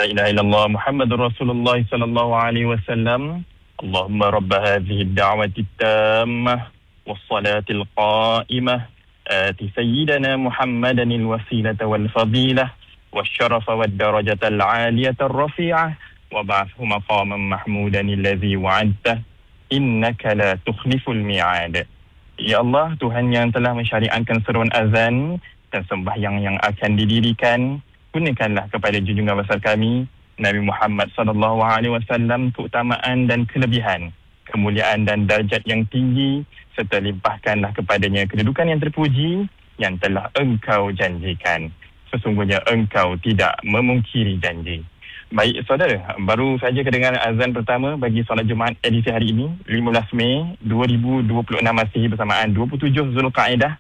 لا إله إلا الله محمد رسول الله صلى الله عليه وسلم اللهم رب هذه الدعوة التامة والصلاة القائمة آت سيدنا محمدا الوسيلة والفضيلة والشرف والدرجة العالية الرفيعة وابعثه مقاما محمودا الذي وعدته إنك لا تخلف الميعاد. Ya Allah, Tuhan yang telah mensyariatkan seruan azan dan sembahyang yang akan didirikan, gunakanlah kepada junjungan besar kami Nabi Muhammad sallallahu alaihi wasallam keutamaan dan kelebihan, kemuliaan dan darjat yang tinggi, serta limpahkanlah kepadanya kedudukan yang terpuji yang telah Engkau janjikan. Sesungguhnya Engkau tidak memungkiri janji. Baik saudara, baru saja kedengaran azan pertama bagi solat Jumaat edisi hari ini 15 Mei 2026 Masihi bersamaan 27 Zulkaidah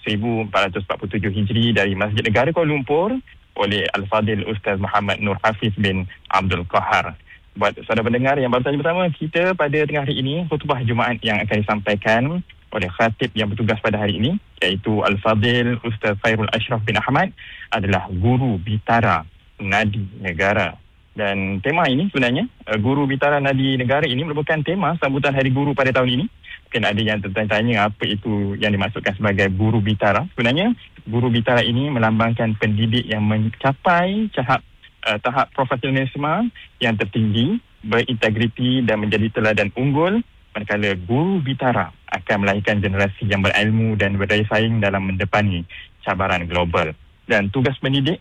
1447 Hijri dari Masjid Negara Kuala Lumpur oleh Al-Fadil Ustaz Muhammad Nur Hafiz bin Abdul Qahar. Buat saudara pendengar yang baru saja bersama kita pada tengah hari ini, khutbah Jumaat yang akan disampaikan oleh khatib yang bertugas pada hari ini, iaitu Al-Fadil Ustaz Khairul Ashraf bin Ahmad, adalah Guru Bitara Nadi Negara. Dan tema ini sebenarnya, Guru Bitara Nadi Negara ini merupakan tema sambutan Hari Guru pada tahun ini. Mungkin ada yang tertanya-tanya apa itu yang dimaksudkan sebagai Guru Bitara. Sebenarnya, Guru Bitara ini melambangkan pendidik yang mencapai tahap profesionalisme yang tertinggi, berintegriti dan menjadi teladan unggul, manakala Guru Bitara akan melahirkan generasi yang berilmu dan berdaya saing dalam mendepani cabaran global. Dan tugas pendidik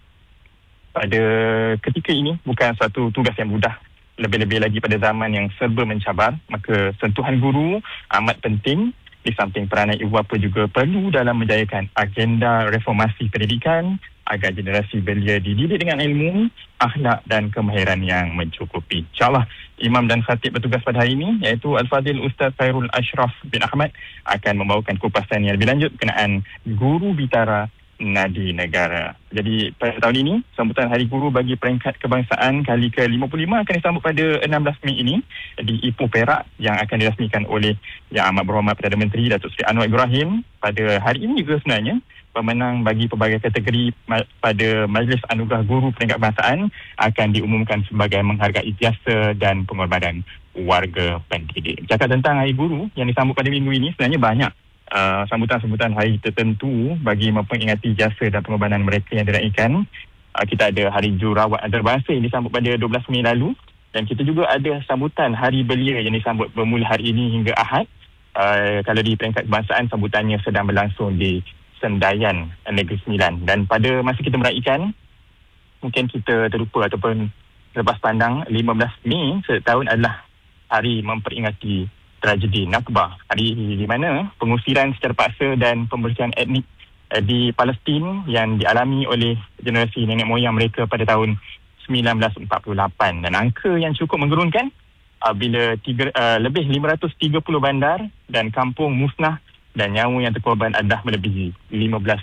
pada ketika ini bukan satu tugas yang mudah, lebih-lebih lagi pada zaman yang serba mencabar. Maka sentuhan guru amat penting. Di samping peranan ibu bapa juga perlu dalam menjayakan agenda reformasi pendidikan agar generasi belia dididik dengan ilmu, akhlak dan kemahiran yang mencukupi. InsyaAllah Imam dan Khatib bertugas pada hari ini, iaitu Al-Fadil Ustaz Khairul Ashraf bin Ahmad, akan membawakan kupasan yang lebih lanjut berkenaan Guru Bitara Nadi Negara. Jadi pada tahun ini, sambutan Hari Guru bagi peringkat kebangsaan kali ke-55 akan disambut pada 16 Mei ini di Ipoh Perak, yang akan dirasmikan oleh Yang Amat Berhormat Perdana Menteri Datuk Seri Anwar Ibrahim. Pada hari ini juga sebenarnya, pemenang bagi pelbagai kategori pada Majlis Anugerah Guru Peringkat Kebangsaan akan diumumkan sebagai menghargai jasa dan pengorbanan warga pendidik. Cakap tentang Hari Guru yang disambut pada minggu ini, sebenarnya banyak sambutan-sambutan hari tertentu bagi memperingati jasa dan pengorbanan mereka yang diraikan. Kita ada Hari Jururawat Antarabangsa yang disambut pada 12 Mei lalu, dan kita juga ada sambutan Hari Belia yang disambut bermula hari ini hingga Ahad. Kalau di peringkat kebangsaan, sambutannya sedang berlangsung di Sendayan Negeri Sembilan. Dan pada masa kita meraihkan, mungkin kita terlupa ataupun lepas pandang, 15 Mei setahun adalah hari memperingati tragedi Nakba, hari di mana pengusiran secara paksa dan pembersihan etnik di Palestin yang dialami oleh generasi nenek moyang mereka pada tahun 1948. Dan angka yang cukup menggerunkan bila lebih 530 bandar dan kampung musnah dan nyawa yang terkorban adalah melebihi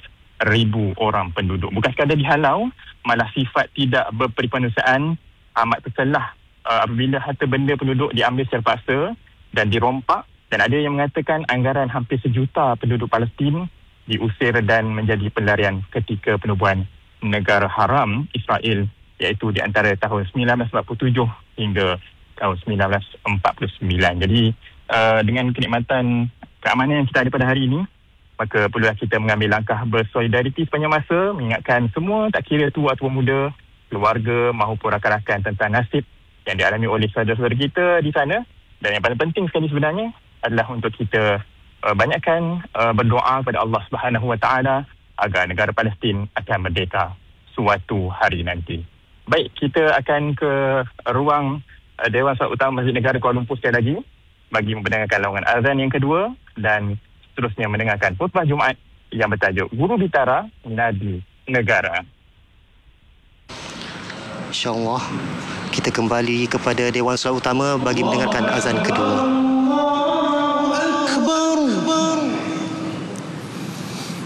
15,000 orang penduduk. Bukan sekadar dihalau, malah sifat tidak berperipanusiaan amat tercelah apabila harta benda penduduk diambil secara paksa dan dirompak. Dan ada yang mengatakan anggaran hampir 1 juta penduduk Palestin diusir dan menjadi pelarian ketika penubuhan negara haram Israel, iaitu di antara tahun 1947 hingga tahun 1949. Jadi dengan kenikmatan keamanan yang kita ada pada hari ini, maka perlulah kita mengambil langkah bersolidariti sepanjang masa, mengingatkan semua, tak kira tua atau muda, keluarga maupun rakan-rakan, tentang nasib yang dialami oleh saudara-saudara kita di sana. Dan yang paling penting sekali sebenarnya adalah untuk kita banyakkan berdoa kepada Allah Subhanahu Wa Taala agar negara Palestin akan merdeka suatu hari nanti. Baik, kita akan ke ruang Dewan Solat Utama Masjid Negara Kuala Lumpur sekali lagi bagi mendengarkan laungan azan yang kedua dan seterusnya mendengarkan khutbah Jumaat yang bertajuk Guru Bitara Nadi Negara. InsyaAllah kita kembali kepada Dewan Solat Utama bagi mendengarkan azan kedua.